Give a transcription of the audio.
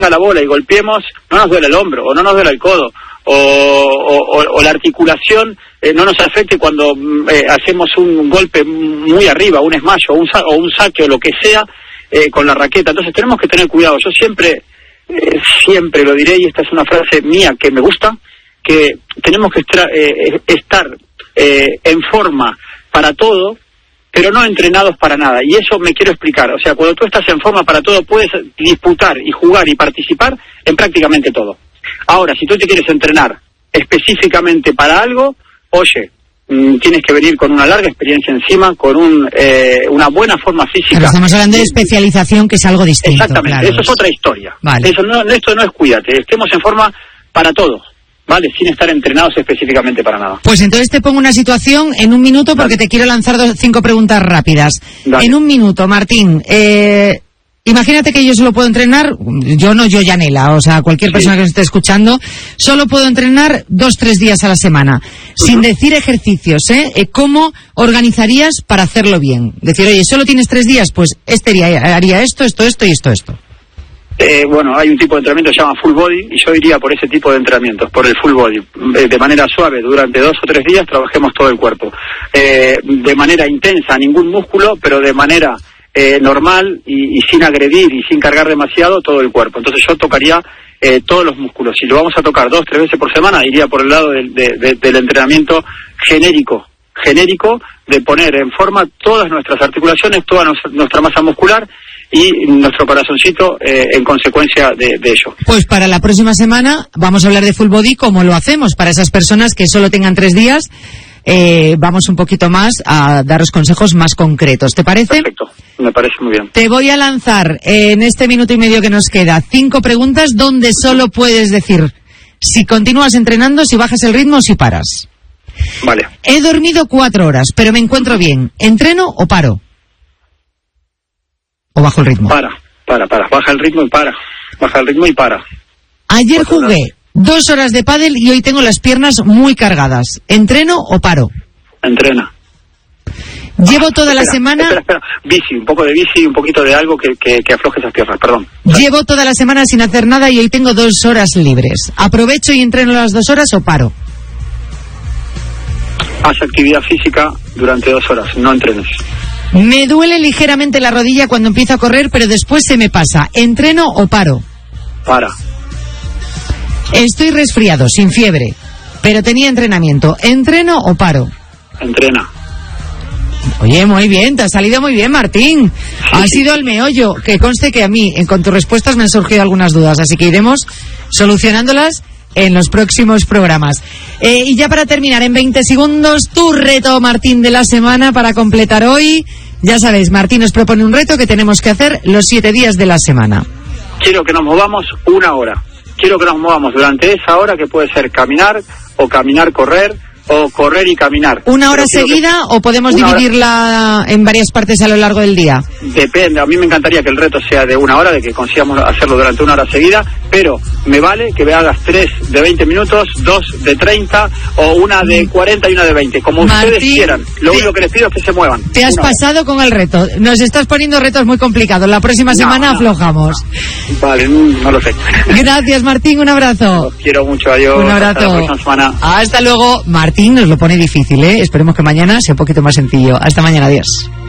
la bola y golpeemos, no nos duele el hombro, o no nos duele el codo, o la articulación no nos afecte cuando hacemos un golpe muy arriba, un smash o un saque o lo que sea con la raqueta. Entonces tenemos que tener cuidado. Yo siempre lo diré, y esta es una frase mía que me gusta, que tenemos que estar en forma para todo, pero no entrenados para nada. Y eso me quiero explicar. O sea, cuando tú estás en forma para todo, puedes disputar y jugar y participar en prácticamente todo. Ahora, si tú te quieres entrenar específicamente para algo, oye, tienes que venir con una larga experiencia encima, con una buena forma física. Pero estamos hablando de especialización, que es algo distinto. Exactamente, claro. Eso es otra historia. Vale. Esto no es cuídate, estemos en forma para todo, ¿vale? Sin estar entrenados específicamente para nada. Pues entonces te pongo una situación en un minuto, porque te quiero lanzar 5 preguntas rápidas. Dale. En un minuto, Martín, imagínate que yo solo puedo entrenar, yo Yanela, o sea, cualquier persona que nos esté escuchando, solo puedo entrenar 2-3 días a la semana, sin decir ejercicios, ¿cómo organizarías para hacerlo bien? Decir, oye, solo tienes 3 días, pues haría esto y esto. Bueno, hay un tipo de entrenamiento que se llama full body, y yo iría por ese tipo de entrenamientos, por el full body. De manera suave, durante 2 o 3 días, trabajemos todo el cuerpo. De manera intensa, ningún músculo, pero de manera normal y sin agredir y sin cargar demasiado todo el cuerpo. Entonces yo tocaría todos los músculos. Si lo vamos a tocar 2-3 veces por semana, iría por el lado del entrenamiento genérico, de poner en forma todas nuestras articulaciones, toda nuestra masa muscular y nuestro corazoncito en consecuencia de ello. Pues para la próxima semana vamos a hablar de full body, como lo hacemos para esas personas que solo tengan 3 días. Vamos un poquito más a daros consejos más concretos, ¿te parece? Perfecto, me parece muy bien. Te voy a lanzar en este minuto y medio que nos queda 5 preguntas donde solo puedes decir si continúas entrenando, si bajas el ritmo o si paras. Vale. He dormido 4 horas, pero me encuentro bien. ¿Entreno o paro? ¿O bajo el ritmo? Para. Baja el ritmo y para. Ayer jugué 2 horas de pádel y hoy tengo las piernas muy cargadas. ¿Entreno o paro? Entrena. Llevo toda la semana... Espera. Bici, un poco de bici y un poquito de algo que afloje esas piernas, perdón. Llevo toda la semana sin hacer nada y hoy tengo 2 horas libres. ¿Aprovecho y entreno las 2 horas o paro? Haz actividad física durante 2 horas, no entrenes. Me duele ligeramente la rodilla cuando empiezo a correr, pero después se me pasa. ¿Entreno o paro? Para. Estoy resfriado, sin fiebre, pero tenía entrenamiento. ¿Entreno o paro? Entrena. Oye, muy bien, te ha salido muy bien, Martín. Has ido al meollo. Que conste que a mí, con tus respuestas, me han surgido algunas dudas, así que iremos solucionándolas en los próximos programas. Y ya para terminar, en 20 segundos, tu reto, Martín, de la semana para completar hoy. Ya sabéis, Martín nos propone un reto que tenemos que hacer los 7 días de la semana. Quiero que nos movamos 1 hora. Quiero que nos movamos durante esa hora, que puede ser caminar, correr, o correr y caminar. ¿1 hora seguida o podemos dividirla en varias partes a lo largo del día? Depende, a mí me encantaría que el reto sea de 1 hora, de que consigamos hacerlo durante 1 hora seguida, pero me vale que me hagas 3 de 20 minutos, 2 de 30 o 1 de 40 y 1 de 20, como Martín, ustedes quieran. Lo único que les pido es que se muevan. Te has pasado con el reto. Nos estás poniendo retos muy complicados. La próxima semana aflojamos. Vale, no lo sé. Gracias, Martín, un abrazo. Los quiero mucho, adiós. Un abrazo. Hasta la próxima semana. Hasta luego. Martín nos lo pone difícil, ¿eh? Esperemos que mañana sea un poquito más sencillo. Hasta mañana, adiós.